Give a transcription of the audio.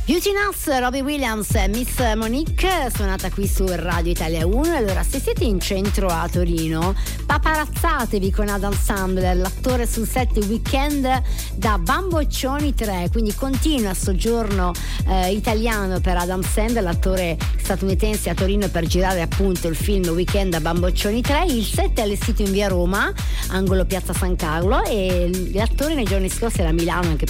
Beauty Nuts, Robbie Williams, Miss Monique, suonata qui su Radio Italia 1. Allora, se siete in centro a Torino, paparazzatevi con Adam Sandler, l'attore sul set Weekend da Bamboccioni 3, quindi continua il soggiorno italiano per Adam Sandler, l'attore statunitense a Torino per girare appunto il film Weekend da Bamboccioni 3. Il set è allestito in via Roma, angolo Piazza San Carlo, e l'attore nei giorni scorsi era a Milano anche